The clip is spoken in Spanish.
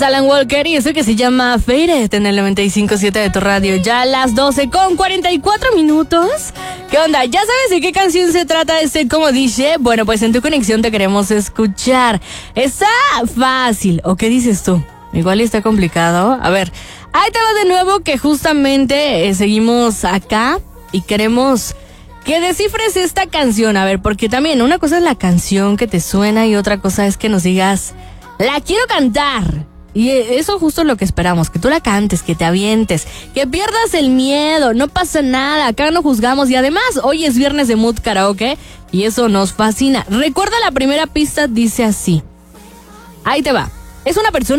Es Alan Walker y eso que se llama Faded en el 95.7 de tu radio. Ya a las 12:44. ¿Qué onda? ¿Ya sabes de qué canción se trata Como Dice? Bueno, pues en tu conexión te queremos escuchar. Está fácil. ¿O qué dices tú? Igual está complicado. A ver, ahí te va de nuevo que justamente seguimos acá y queremos que descifres esta canción. A ver, porque también una cosa es la canción que te suena y otra cosa es que nos digas, la quiero cantar. Y eso justo es lo que esperamos, que tú la cantes, que te avientes, que pierdas el miedo, no pasa nada, acá no juzgamos y además hoy es viernes de Mood Karaoke y eso nos fascina. Recuerda la primera pista, dice así. Ahí te va. Es una persona